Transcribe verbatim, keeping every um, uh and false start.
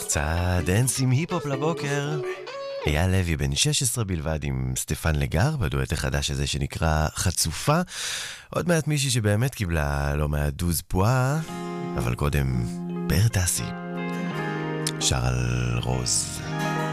קצת דנסים היפ-הופ לבוקר. אייל לוי בן שש עשרה בלבד עם סטפן לגר בדואט החדש הזה שנקרא חצופה. עוד מעט מישהי שבאמת קיבלה לא מעט דוז פועה, אבל קודם ברטסי שר על רוז.